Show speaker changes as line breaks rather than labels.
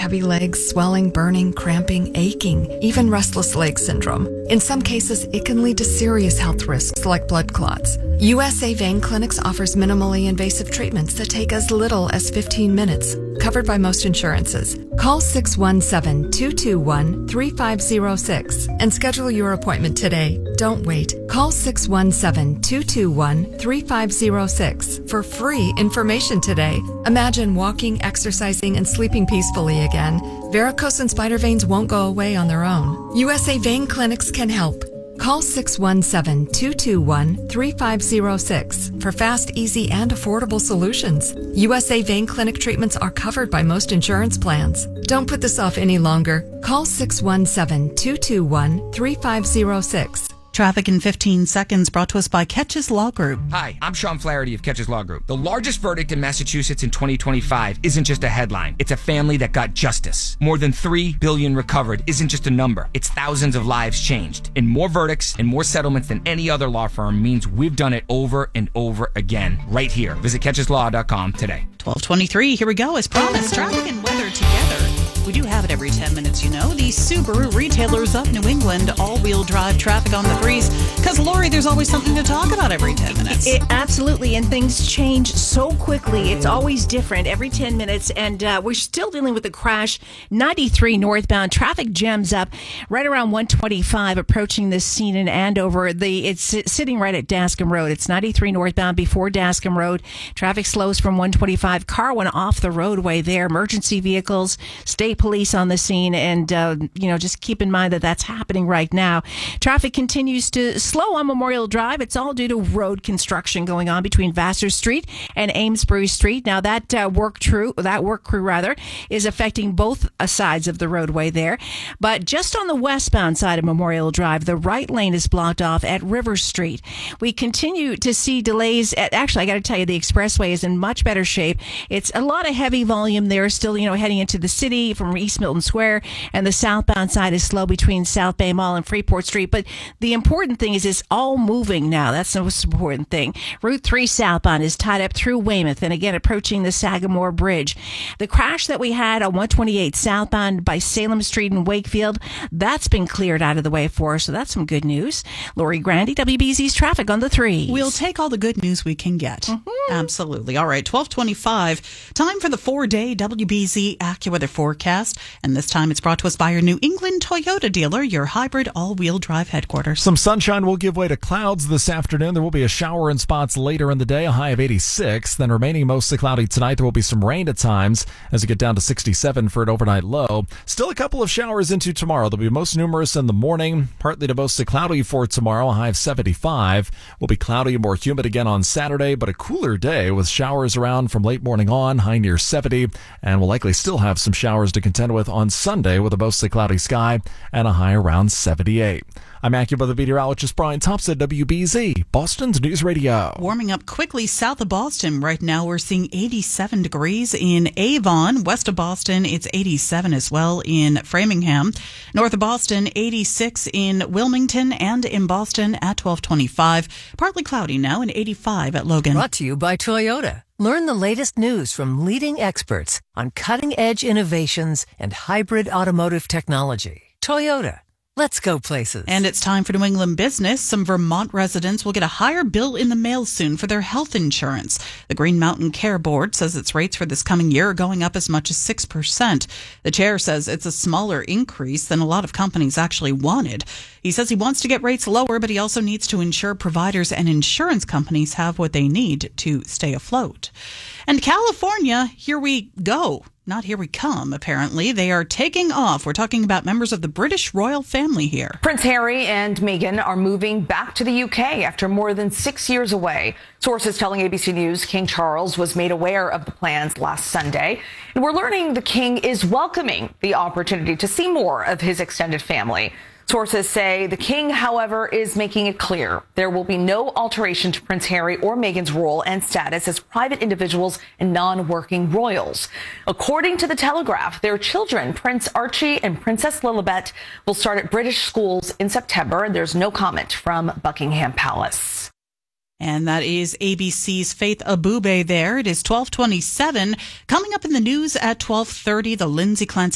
heavy legs, swelling, burning, cramping, aching, even restless leg syndrome. In some cases, it can lead to serious health risks like blood clots. USA Vein Clinics offers minimally invasive treatments that take as little as 15 minutes, covered by most insurances. Call 617-221-3506 and schedule your appointment today. Don't wait. Call 617-221-3506 for free information today. Imagine walking, exercising, and sleeping peacefully again. Varicose and spider veins won't go away on their own. USA Vein Clinics can help. Call 617-221-3506 for fast, easy, and affordable solutions. USA Vein Clinic treatments are covered by most insurance plans. Don't put this off any longer. Call 617-221-3506.
Traffic in 15 seconds brought to us by Ketches Law Group.
Hi, I'm Sean Flaherty of Ketches Law Group. The largest verdict in Massachusetts in 2025 isn't just a headline. It's a family that got justice. More than $3 billion recovered isn't just a number. It's thousands of lives changed. And more verdicts and more settlements than any other law firm means we've done it over and over again right here. Visit catcheslaw.com today.
12:23, here we go. As promised, traffic and weather together. We do have it every 10 minutes, you know. The Subaru retailers of New England, all-wheel drive traffic on the threes. Because, Lori, there's always something to talk about every 10 minutes.
Absolutely, and things change so quickly. It's always different every 10 minutes, and we're still dealing with a crash. 93 northbound, traffic jams up right around 125, approaching this scene in Andover. It's sitting right at Dascom Road. It's 93 northbound before Dascom Road. Traffic slows from 125. Car went off the roadway there. Emergency vehicles, state police on the scene, and just keep in mind that that's happening right now. Traffic continues to slow on Memorial Drive. It's all due to road construction going on between Vassar Street and Amesbury Street. Now that work crew is affecting both sides of the roadway there. But just on the westbound side of Memorial Drive, the right lane is blocked off at River Street. We continue to see delays actually, I got to tell you, the expressway is in much better shape. It's a lot of heavy volume there still, heading into the city from East Milton Square, and the southbound side is slow between South Bay Mall and Freeport Street. But the important thing is it's all moving now. That's the most important thing. Route 3 southbound is tied up through Weymouth and again approaching the Sagamore Bridge. The crash that we had on 128 southbound by Salem Street in Wakefield, that's been cleared out of the way for us, so that's some good news. Lori Grandy, WBZ's traffic on the 3s.
We'll take all the good news we can get. Mm-hmm. Absolutely. All right, 12:25. Time for the 4-day WBZ AccuWeather forecast. And this time it's brought to us by your New England Toyota dealer, your hybrid all-wheel drive headquarters.
Some sunshine will give way to clouds this afternoon. There will be a shower in spots later in the day, a high of 86. Then remaining mostly cloudy tonight. There will be some rain at times as we get down to 67 for an overnight low. Still a couple of showers into tomorrow. They'll be most numerous in the morning, partly to mostly cloudy for tomorrow, a high of 75. Will be cloudy and more humid again on Saturday, but a cooler day with showers around from late morning on, high near 70. And we'll likely still have some showers to contend with on Sunday with a mostly cloudy sky and a high around 78. I'm AccuWeather meteorologist Brian Thompson, WBZ, Boston's News Radio.
Warming up quickly south of Boston. Right now we're seeing 87 degrees in Avon. West of Boston, it's 87 as well in Framingham. North of Boston, 86 in Wilmington, and in Boston at 12:25. Partly cloudy now and 85 at Logan.
Brought to you by Toyota. Learn the latest news from leading experts on cutting-edge innovations and hybrid automotive technology. Toyota. Let's go places.
And it's time for New England business. Some Vermont residents will get a higher bill in the mail soon for their health insurance. The Green Mountain Care Board says its rates for this coming year are going up as much as 6%. The chair says it's a smaller increase than a lot of companies actually wanted. He says he wants to get rates lower, but he also needs to ensure providers and insurance companies have what they need to stay afloat. And California, here we go. Not here we come, apparently. They are taking off. We're talking about members of the British royal family here.
Prince Harry and Meghan are moving back to the UK after more than 6 years away. Sources telling ABC News King Charles was made aware of the plans last Sunday. And we're learning the king is welcoming the opportunity to see more of his extended family. Sources say the king, however, is making it clear there will be no alteration to Prince Harry or Meghan's role and status as private individuals and non-working royals. According to The Telegraph, their children, Prince Archie and Princess Lilibet, will start at British schools in September, and there's no comment from Buckingham Palace.
And that is ABC's Faith Abube there. It is 12:27. Coming up in the news at 12:30, the Lindsay Clancy